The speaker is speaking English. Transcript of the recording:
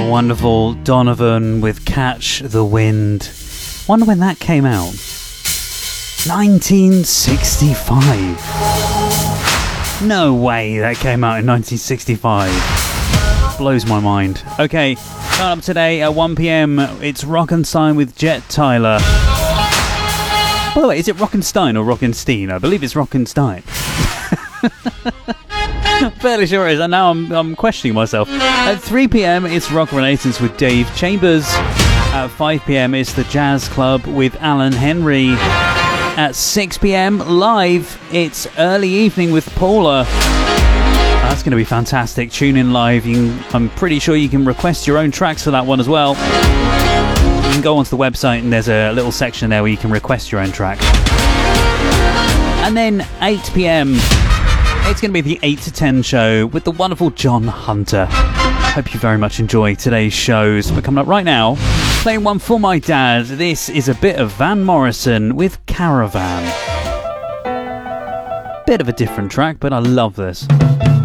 Wonderful Donovan with Catch the Wind. Wonder when that came out. 1965. No way that came out in 1965. Blows my mind. Okay, coming up today at 1 PM, it's Rockenstein with Jet Tyler. By the way, is it Rockenstein or Rockenstein? I believe it's Rockenstein. Fairly sure it is, and now I'm questioning myself. At 3 PM, it's Rock Renaissance with Dave Chambers. At 5 PM, it's the Jazz Club with Alan Henry. At 6 PM, live, it's Early Evening with Paula. That's going to be fantastic. Tune in live. I'm pretty sure you can request your own tracks for that one as well. You can go onto the website and there's a little section there where you can request your own track. And then 8 PM, it's going to be the 8 to 10 show with the wonderful John Hunter. Hope you very much enjoy today's shows. We're coming up right now, playing one for my dad. This is a bit of Van Morrison with Caravan. Bit of a different track, but I love this.